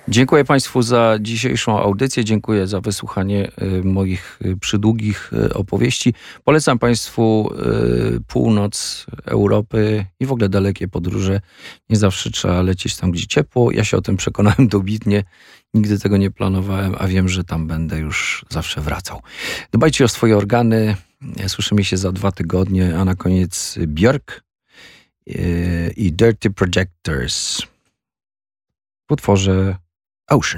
Dziękuję Państwu za dzisiejszą audycję. Dziękuję za wysłuchanie moich przydługich opowieści. Polecam Państwu północ Europy i w ogóle dalekie podróże. Nie zawsze trzeba lecieć tam, gdzie ciepło. Ja się o tym przekonałem dobitnie. Nigdy tego nie planowałem, a wiem, że tam będę już zawsze wracał. Dbajcie o swoje organy. Słyszymy się za 2 tygodnie, a na koniec Björk i Dirty Projectors w utworze Ocean.